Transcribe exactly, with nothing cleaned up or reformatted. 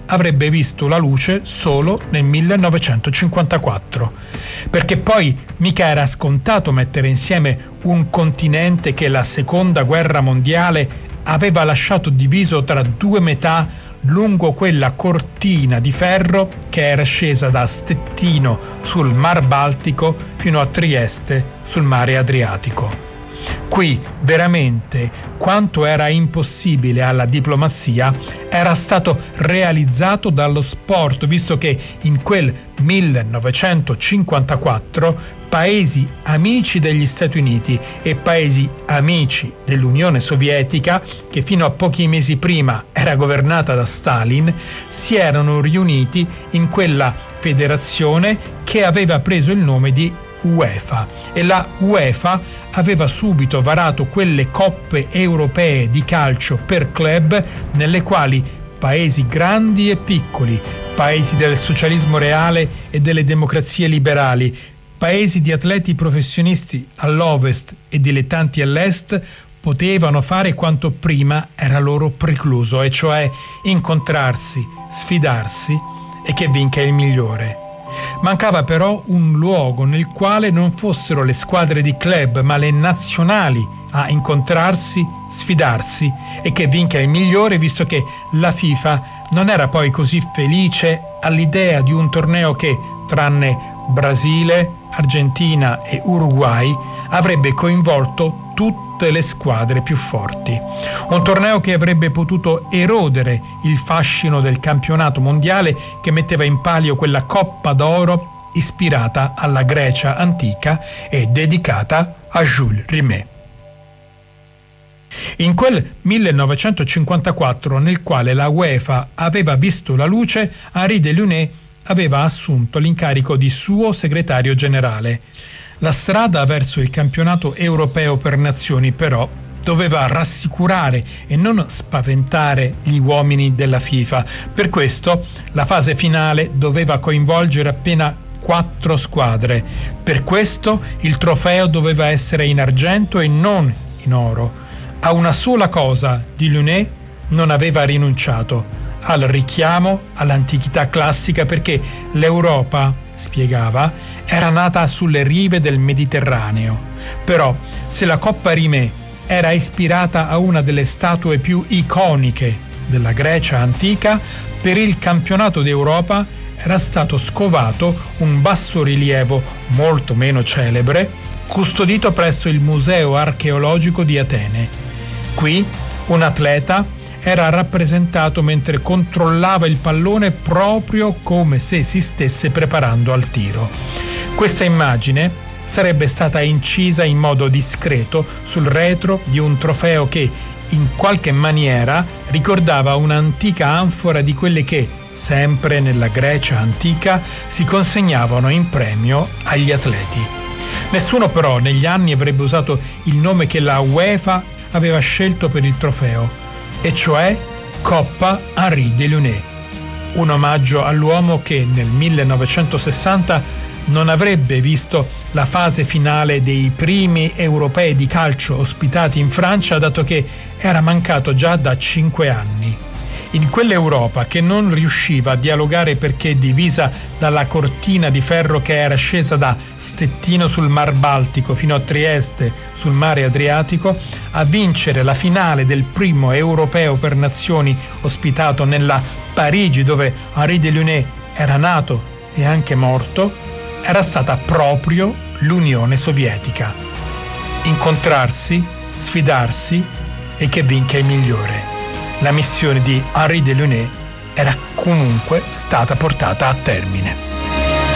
avrebbe visto la luce solo nel millenovecentocinquantaquattro, perché poi mica era scontato mettere insieme un continente che la seconda guerra mondiale aveva lasciato diviso tra due metà lungo quella cortina di ferro che era scesa da Stettino sul Mar Baltico fino a Trieste sul Mare Adriatico. Qui veramente quanto era impossibile alla diplomazia era stato realizzato dallo sport, visto che in quel millenovecentocinquantaquattro paesi amici degli Stati Uniti e paesi amici dell'Unione Sovietica, che fino a pochi mesi prima era governata da Stalin, si erano riuniti in quella federazione che aveva preso il nome di UEFA, e la UEFA aveva subito varato quelle coppe europee di calcio per club nelle quali paesi grandi e piccoli, paesi del socialismo reale e delle democrazie liberali, paesi di atleti professionisti all'ovest e dilettanti all'est potevano fare quanto prima era loro precluso, e cioè incontrarsi, sfidarsi e che vinca il migliore. Mancava però un luogo nel quale non fossero le squadre di club ma le nazionali a incontrarsi, sfidarsi e che vinca il migliore, visto che la FIFA non era poi così felice all'idea di un torneo che, tranne Brasile, Argentina e Uruguay, avrebbe coinvolto tutte le squadre più forti. Un torneo che avrebbe potuto erodere il fascino del campionato mondiale che metteva in palio quella Coppa d'Oro ispirata alla Grecia antica e dedicata a Jules Rimet. In quel millenovecentocinquantaquattro, nel quale la UEFA aveva visto la luce, Henri Delaunay aveva assunto l'incarico di suo segretario generale. La strada verso il campionato europeo per nazioni, però, doveva rassicurare e non spaventare gli uomini della FIFA. Per questo la fase finale doveva coinvolgere appena quattro squadre. Per questo il trofeo doveva essere in argento e non in oro. A una sola cosa Delaunay non aveva rinunciato: al richiamo all'antichità classica, perché l'Europa, spiegava, era nata sulle rive del Mediterraneo. Però se la Coppa Rimet era ispirata a una delle statue più iconiche della Grecia antica, per il campionato d'Europa era stato scovato un bassorilievo molto meno celebre, custodito presso il Museo Archeologico di Atene. Qui un atleta era rappresentato mentre controllava il pallone proprio come se si stesse preparando al tiro. Questa immagine sarebbe stata incisa in modo discreto sul retro di un trofeo che, in qualche maniera, ricordava un'antica anfora di quelle che, sempre nella Grecia antica, si consegnavano in premio agli atleti. Nessuno però negli anni avrebbe usato il nome che la UEFA aveva scelto per il trofeo, e cioè Coppa Henri Delaunay, un omaggio all'uomo che nel millenovecentosessanta non avrebbe visto la fase finale dei primi europei di calcio ospitati in Francia, dato che era mancato già da cinque anni. In quell'Europa che non riusciva a dialogare perché divisa dalla cortina di ferro che era scesa da Stettino sul Mar Baltico fino a Trieste sul Mare Adriatico, a vincere la finale del primo europeo per nazioni ospitato nella Parigi dove Henri Delaunay era nato e anche morto, era stata proprio l'Unione Sovietica. Incontrarsi, sfidarsi e che vinca il migliore. La missione di Henri Delaunay era comunque stata portata a termine.